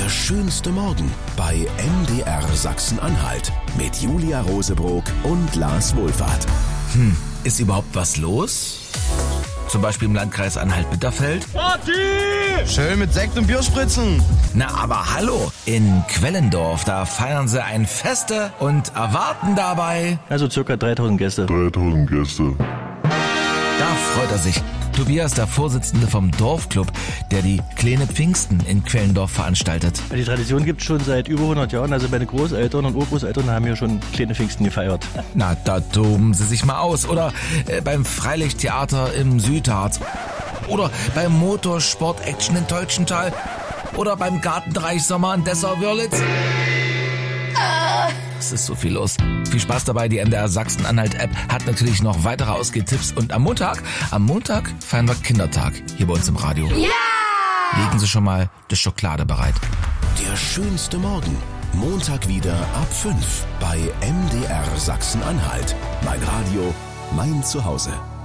Der schönste Morgen bei MDR Sachsen-Anhalt mit Julia Rosebrock und Lars Wohlfahrt. Ist überhaupt was los? Zum Beispiel im Landkreis Anhalt-Bitterfeld? Party! Schön mit Sekt und Bierspritzen. Na, aber hallo, in Quellendorf, da feiern sie ein Feste und erwarten dabei... Also circa 3000 Gäste. 3000 Gäste. Da freut er sich. Tobias, der Vorsitzende vom Dorfclub, der die Kleine Pfingsten in Quellendorf veranstaltet. Die Tradition gibt es schon seit über 100 Jahren. Also meine Großeltern und Urgroßeltern haben hier schon kleine Pfingsten gefeiert. Na, da toben sie sich mal aus. Oder beim Freilichttheater im Südharz. Oder beim Motorsport-Action in Teutschenthal. Oder beim Gartenreich-Sommer in Dessau-Wörlitz. Es ist so viel los. Viel Spaß dabei. Die MDR Sachsen-Anhalt-App hat natürlich noch weitere Ausgehtipps. Und am Montag feiern wir Kindertag hier bei uns im Radio. Ja! Legen Sie schon mal die Schokolade bereit. Der schönste Morgen. Montag wieder ab 5 bei MDR Sachsen-Anhalt. Mein Radio, mein Zuhause.